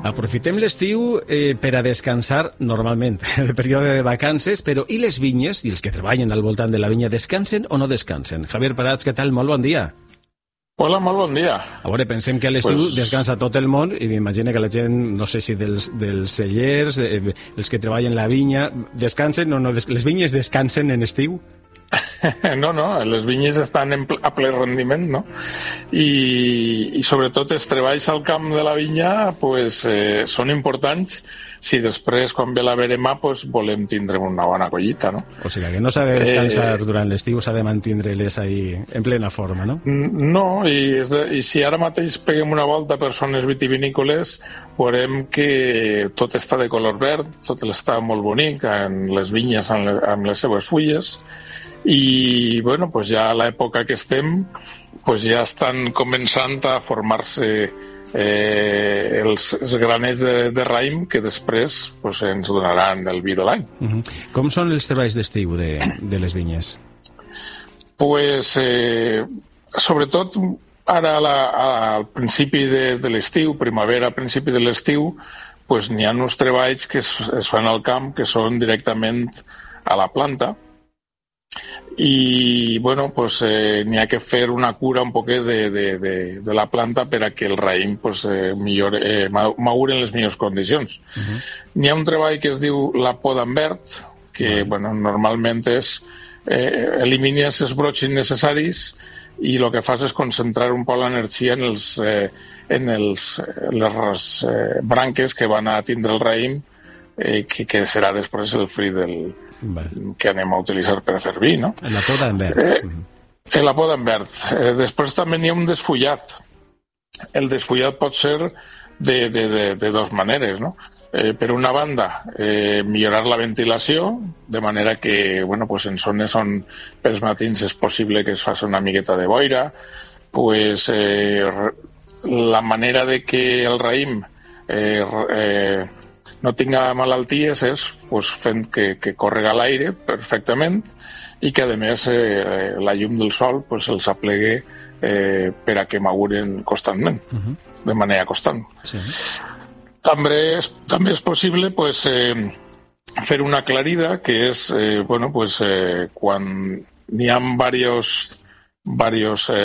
Aprofitem l'estiu per a descansar normalment, el període de vacances, però i les vinyes, i els que treballen al voltant de la vinya, descansen o no descansen? Javier Prats, què tal? Molt bon dia. Hola, molt bon dia. A veure, pensem que a l'estiu descansa tot el món i m'imagino que la gent, no sé si dels cellers, els que treballen la vinya, descansen o no? Les vinyes descansen en estiu? No, les vinyes estan a ple rendiment, no? I sobretot els treballs al camp de la vinya pues, són importants si després, quan ve la verema, pues, volem tindre una bona collita, no? O sigui que no s'ha de descansar durant l'estiu, s'ha de mantindre-les ahí en plena forma, no? No, i si ara mateix peguem una volta per zones vitivinícoles, veurem que tot està de color verd, tot està molt bonic, en les vinyes amb les seves fulles, i bueno, pues ja a l'època que estem pues ja estan començant a formar-se els graners de raïm que després pues, ens donaran el vi de l'any. Com són els treballs d'estiu de les vinyes? Pues, sobretot ara al principi de l'estiu, primavera, principi de l'estiu, pues, n'hi ha uns treballs que es fan al camp que són directament a la planta, i bueno, pues, n'hi ha que fer una cura un poquet de la planta per a que el raïm pues, maduri en les millors condicions. N'hi ha un treball que es diu la poda en verd, que bueno, normalment és elimines els brots innecessaris i el que fas és concentrar un poc l'energia en les branques que van a tindre el raïm, que serà després el fruit que anem a utilitzar per a fer vi, no? La poda en verd. La poda en verd. Després també n'hi ha un desfullat. El desfullat pot ser de dues maneres, no? Per una banda, millorar la ventilació, de manera que, bueno, pues en zones on pels matins és possible que es faci una miqueta de boira, pues, la manera de que el raïm no tinga malalties és pues, fent que correga l'aire perfectament i que a més la llum del sol pues, els aplegue per a que maduren constantment, de manera constant. Sí. També és possible pues, fer una aclarida que és bueno, pues, quan n'hi ha diversos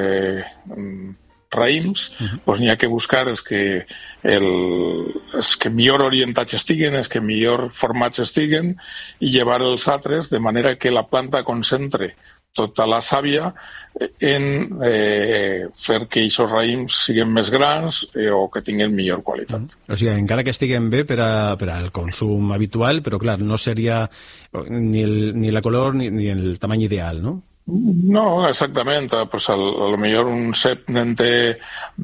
raïms, pues, n'hi ha que buscar els que millor orientats estiguen, els que millor formats estiguen i llevar els altres de manera que la planta concentre tota la sàvia en fer que aquests raïms siguin més grans o que tinguin millor qualitat. O sigui, encara que estiguen bé per al consum habitual, però clar, no seria ni la color ni el tamany ideal, no? No, exactament. Pues a lo millor un cep en té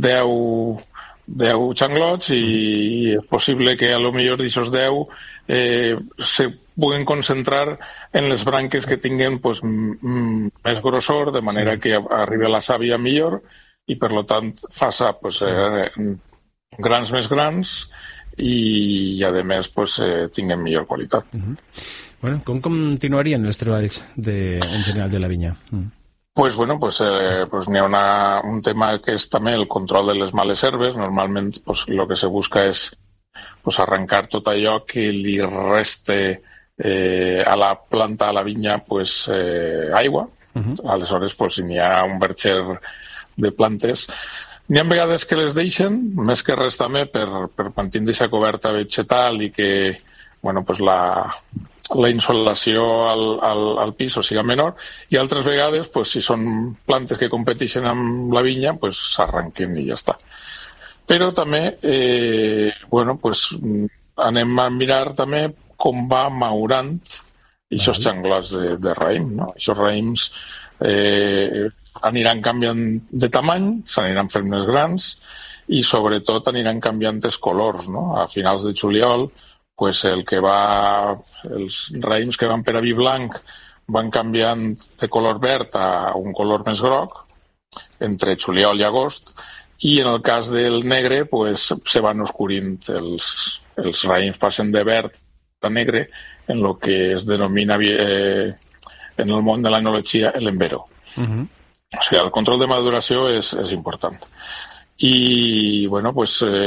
10 xanglots i és possible que a lo millor d'aquests 10 se puguen concentrar en les branques que tinguen pues, més grossor, de manera que arribi a la sàvia millor i per tant faça pues, grans més grans i a més pues, tinguen millor qualitat. Bueno, com continuarien els treballs en general de la vinya? Pues n'hi ha un tema que és també el control de les males herbes. Normalment pues, el que se busca és pues, arrencar tot allò que li reste a la planta, a la vinya, pues, aigua. Aleshores, pues, si n'hi ha un verger de plantes, n'hi ha vegades que les deixen, més que res també per mantenir aquesta coberta vegetal i que bueno, pues la insolació al pis o sigui menor, i altres vegades, pues, si són plantes que competeixen amb la vinya, pues, s'arrenquen i ja està. Però també bueno, pues, anem a mirar també com va madurant aquests xanglots de raïm. No? Aquests raïms aniran canviant de tamany, s'aniran fent més grans i sobretot aniran canviant els colors. No? A finals de juliol pues els raïms que van per a vi blanc van canviant de color verd a un color més groc entre juliol i agost, i en el cas del negre pues, se van oscurint els raïms, passen de verd a negre en el que es denomina en el món de l'enologia l'envero. O sigui, el control de maduració és important. I bueno, pues,